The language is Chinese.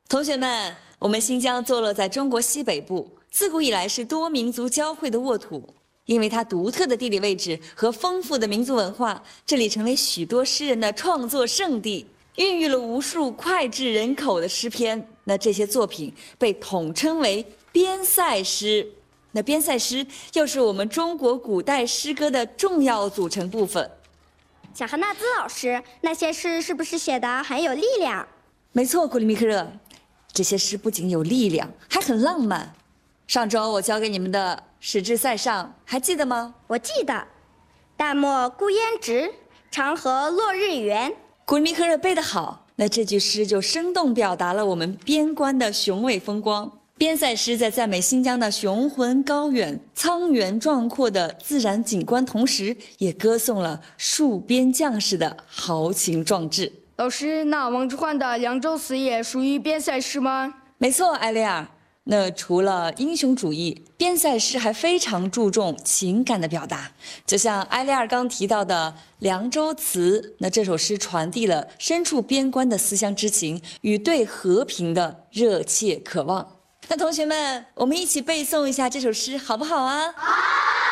同学们，我们新疆坐落在中国西北部，自古以来是多民族交汇的沃土。因为它独特的地理位置和丰富的民族文化，这里成为许多诗人的创作圣地，孕育了无数脍炙人口的诗篇。那这些作品被统称为边塞诗。那边塞诗又是我们中国古代诗歌的重要组成部分。 小哈纳兹老师，那些诗是不是写得很有力量？ 没错，库里米克热，这些诗不仅有力量，还很浪漫。上周我教给你们的《使至塞上》，还记得吗？ 我记得，大漠孤烟直，长河落日圆。 库里米克热背得好，那这句诗就生动表达了我们边关的雄伟风光。边塞诗在赞美新疆的雄浑高远、苍原壮阔的自然景观，同时也歌颂了戍边将士的豪情壮志。 老师，那王之涣的《凉州词》也属于边塞诗吗？ 没错，艾丽尔。那除了英雄主义，边塞诗还非常注重情感的表达。就像埃利尔刚提到的《凉州词》，那这首诗传递了身处边关的思乡之情与对和平的热切渴望。那同学们，我们一起背诵一下这首诗，好不好啊？好。